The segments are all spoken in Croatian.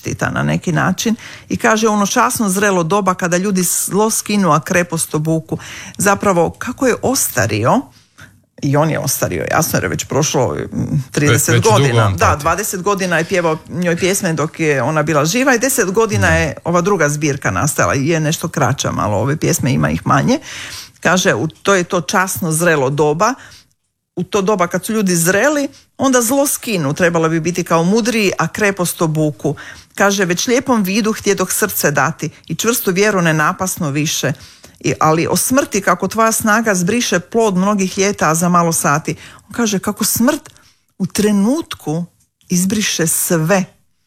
zaštita na neki način i kaže ono časno zrelo doba kada ljudi zlo skinu, a krepost obuku. Zapravo kako je ostario, i on je ostario, jasno jer je već prošlo 30 godina. Da, 20 godina je pjevao njoj pjesme dok je ona bila živa i 10 godina je ova druga zbirka nastala i je nešto kraća malo, ove pjesme ima ih manje. Kaže, to je to časno zrelo doba. U to doba kad su ljudi zreli, onda zlo skinu, trebalo bi biti kao mudriji, a krepost obuku. Kaže, već lijepom vidu htjedoh srce dati i čvrstu vjeru nenapasno više. Ali o smrti kako tvoja snaga zbriše plod mnogih ljeta, a za malo sati. On kaže kako smrt u trenutku izbriše sve.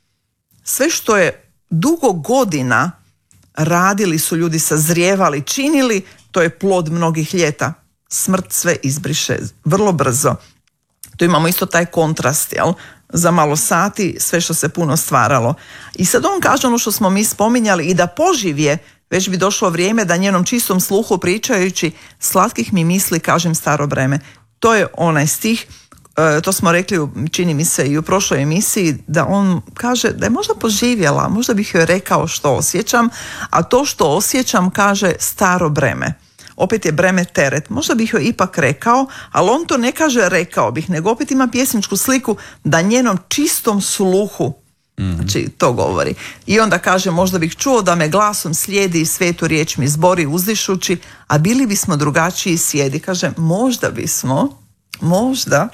Sve što je dugo godina radili su ljudi, sazrijevali, činili, to je plod mnogih ljeta. Smrt sve izbriše vrlo brzo. Tu imamo isto taj kontrast, jel? Za malo sati sve što se puno stvaralo. I sad on kaže ono što smo mi spominjali, i da poživje, već bi došlo vrijeme da njenom čistom sluhu pričajući slatkih mi misli kažem staro breme. To je onaj stih, to smo rekli, čini mi se i u prošloj emisiji, da on kaže da je možda poživjela, možda bih joj rekao što osjećam, a to što osjećam kaže staro breme. Opet je breme teret. Možda bih joj ipak rekao, ali on to ne kaže rekao bih, nego opet ima pjesničku sliku da njenom čistom sluhu, znači to govori. I onda kaže, možda bih čuo da me glasom slijedi i svetu riječ mi zbori uzdišući, a bili bismo drugačiji sjedi. Kaže, možda bismo, možda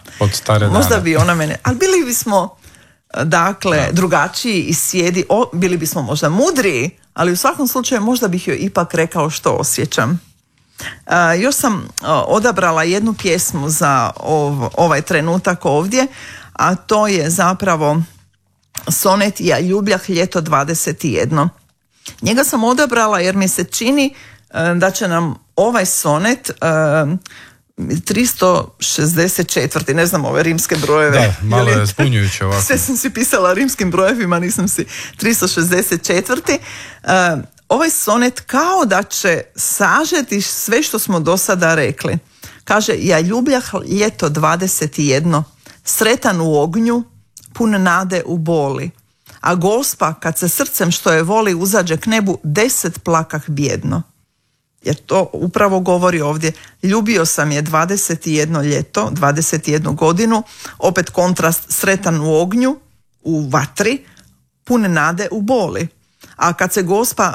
bi ona mene, ali bili bismo dakle drugačiji i sjedi, bili bismo možda mudriji, ali u svakom slučaju možda bih joj ipak rekao što osjećam. Još sam odabrala jednu pjesmu za ovaj trenutak ovdje, a to je zapravo sonet Ja ljubljah ljeto 21. Njega sam odabrala jer mi se čini da će nam ovaj sonet 364. ne znam ove rimske brojeve. Da, malo je zbunjujuće ovako. Sve sam si pisala rimskim brojevima, nisam si 364. Ovaj sonet kao da će sažeti sve što smo do sada rekli. Kaže, ja ljubljah ljeto 21, sretan u ognju, pun nade u boli. A Gospa, kad se srcem što je voli uzađe k nebu, 10 plakah bjedno. Jer to upravo govori ovdje. Ljubio sam je 21 ljeto, 21 godinu, opet kontrast, sretan u ognju, u vatri, pun nade u boli. A kad se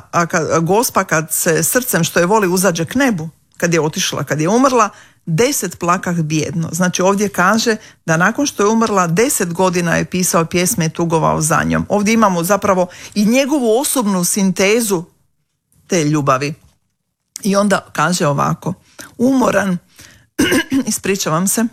Gospa kad se srcem što je voli uzađe k nebu, kad je otišla, kad je umrla, 10 plakah bjedno. Znači ovdje kaže da nakon što je umrla 10 godina je pisao pjesme i tugovao za njom. Ovdje imamo zapravo i njegovu osobnu sintezu te ljubavi. I onda kaže ovako, umoran, ispričavam se,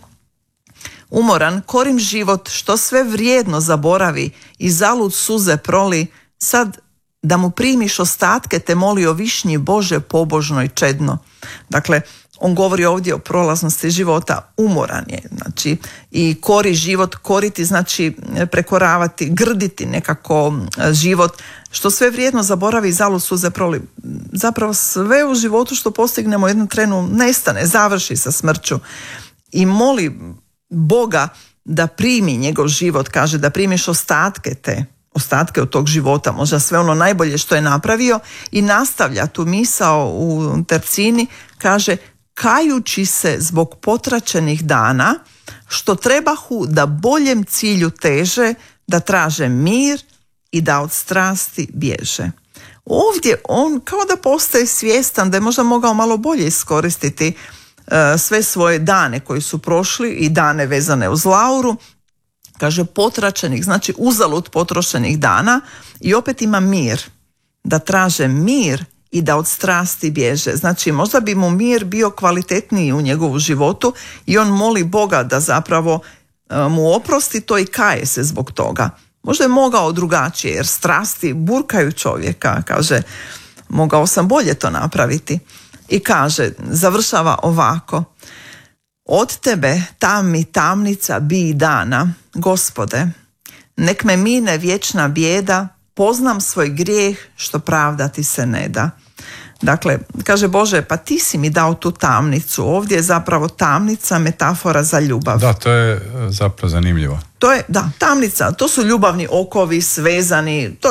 umoran, korim život što sve vrijedno zaboravi i zalud suze proli, sad da mu primiš ostatke te molio višnji Bože pobožno i čedno. Dakle, on govori ovdje o prolaznosti života, umoran je, znači, i kori život, koriti znači prekoravati, grditi nekako život, što sve vrijedno zaboravi i zalud suze proli. Zapravo sve u životu što postignemo u jednom trenu nestane, završi sa smrću i moli Boga da primi njegov život, kaže da primiš ostatke od tog života, možda sve ono najbolje što je napravio, i nastavlja tu misao u tercini, kaže kajući se zbog potračenih dana, što trebahu da boljem cilju teže, da traže mir i da od strasti bježe. Ovdje on kao da postaje svjestan da je možda mogao malo bolje iskoristiti sve svoje dane koji su prošli i dane vezane uz Lauru. Kaže potračenih, znači uzalud potrošenih dana, i opet ima mir, da traže mir i da od strasti bježe. Znači možda bi mu mir bio kvalitetniji u njegovu životu i on moli Boga da zapravo mu oprosti to i kaje se zbog toga. Možda je mogao drugačije jer strasti burkaju čovjeka, kaže mogao sam bolje to napraviti. I kaže, završava ovako, od tebe mi tamnica bi dana, Gospode, nek me mine vječna bijeda, poznam svoj grijeh što pravdati se ne da. Dakle, kaže Bože, pa ti si mi dao tu tamnicu. Ovdje je zapravo tamnica metafora za ljubav. Da, to je zapravo zanimljivo. To je, da, tamnica, to su ljubavni okovi svezani, to